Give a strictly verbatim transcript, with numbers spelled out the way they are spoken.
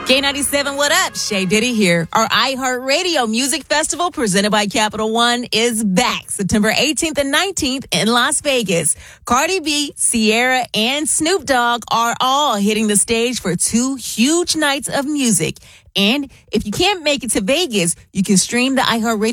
K ninety-seven, what up? Shay Diddy here. Our iHeartRadio Music Festival presented by Capital One is back September eighteenth and nineteenth in Las Vegas. Cardi B, Ciara, and Snoop Dogg are all hitting the stage for two huge nights of music. And if you can't make it to Vegas, you can stream the iHeartRadio